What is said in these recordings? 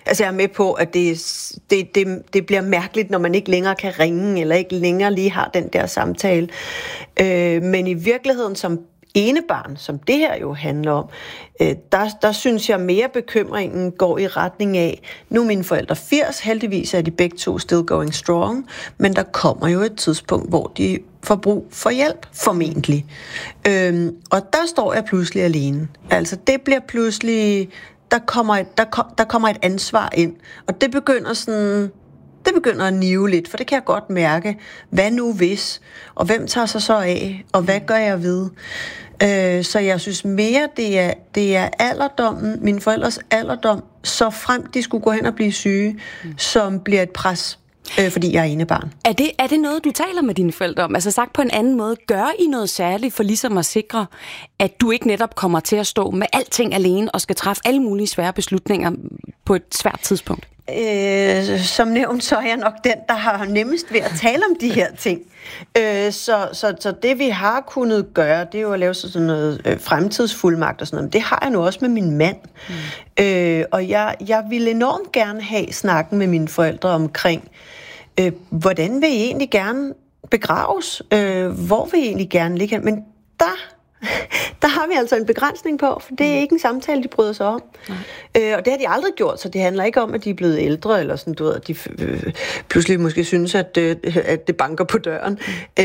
Altså jeg er med på, at det bliver mærkeligt, når man ikke længere kan ringe, eller ikke længere lige har den der samtale. Men i virkeligheden som enebarn, som det her jo handler om, der synes jeg mere bekymringen går i retning af, nu er mine forældre 80, heldigvis er de begge to still going strong, men der kommer jo et tidspunkt, hvor de får brug for hjælp, formentlig. Og der står jeg pludselig alene. Altså det bliver pludselig, der kommer et ansvar ind, og det begynder at nive lidt, for det kan jeg godt mærke. Hvad nu hvis? Og hvem tager sig så af? Og hvad gør jeg ved? Så jeg synes mere, det er alderdommen, mine forældres alderdom, så frem de skulle gå hen og blive syge, som bliver et pres, fordi jeg er enebarn. Er det noget, du taler med dine forældre om? Altså sagt på en anden måde, gør I noget særligt for ligesom at sikre, at du ikke netop kommer til at stå med alting alene og skal træffe alle mulige svære beslutninger på et svært tidspunkt? Som nævnt, så er jeg nok den, der har nemmest ved at tale om de her ting. Så det, vi har kunnet gøre, det er jo at lave sådan noget fremtidsfuldmagt og sådan noget. Det har jeg nu også med min mand. Og jeg ville enormt gerne have snakken med mine forældre omkring, hvordan vil I egentlig gerne begraves? Hvor vil I egentlig gerne ligge hen? Men der har vi altså en begrænsning på, for det er ikke en samtale, de bryder sig om. Og det har de aldrig gjort, så det handler ikke om, at de er blevet ældre, eller sådan, du ved, at de pludselig måske synes, at det banker på døren.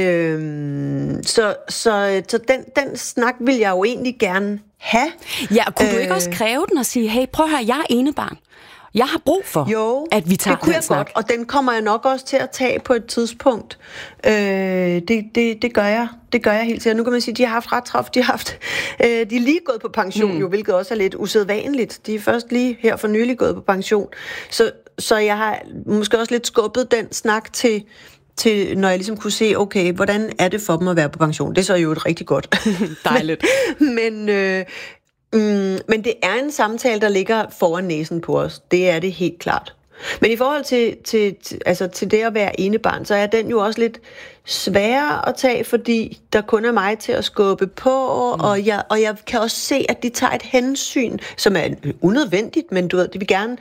Så den snak vil jeg jo egentlig gerne have. Ja, kunne du ikke også kræve den og sige, hey, prøv at høre, jeg er enebarn. Jeg har brug for, at vi tager det kunne den snak. Godt, og den kommer jeg nok også til at tage på et tidspunkt. Det gør jeg. Det gør jeg helt sikkert. Nu kan man sige, at de har haft ret travlt. De er lige gået på pension, jo, hvilket også er lidt usædvanligt. De er først lige her for nylig gået på pension. Så jeg har måske også lidt skubbet den snak til når jeg ligesom kunne se, okay, hvordan er det for dem at være på pension? Det er så jo et rigtig godt. Dejligt. Men det er en samtale, der ligger foran næsen på os. Det er det helt klart. Men i forhold til det at være enebarn, så er den jo også lidt sværere at tage, fordi der kun er mig til at skubbe på, og jeg kan også se, at de tager et hensyn, som er unødvendigt, men du ved, de vil gerne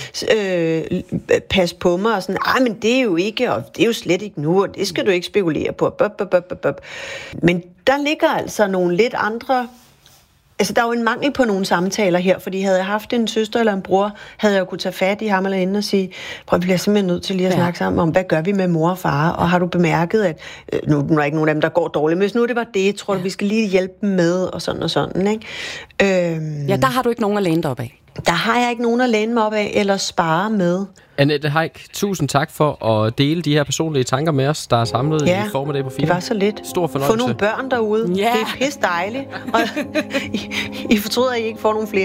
passe på mig, og sådan, men det er jo ikke, og det er jo slet ikke nu, og det skal du ikke spekulere på. Men der ligger altså nogle lidt andre. Altså, der er jo en mangel på nogle samtaler her, fordi havde jeg haft en søster eller en bror, havde jeg jo kunne tage fat i ham eller hende og sige, prøv, vi bliver simpelthen nødt til lige at snakke sammen om, hvad gør vi med mor og far, og har du bemærket, at nu er der ikke nogen af dem, der går dårligt, men hvis nu det var det, tror du, vi skal lige hjælpe dem med, og sådan, ikke? Ja, der har du ikke nogen at læne dig op af. Der har jeg ikke nogen at læne mig op af, eller spare med. Annette Heick, tusind tak for at dele de her personlige tanker med os, der er samlet i formiddag på 4. Det var så lidt. Stor fornøjelse. Få nogle børn derude. Det er pisse dejligt. Og I fortryder, at I ikke får nogle flere.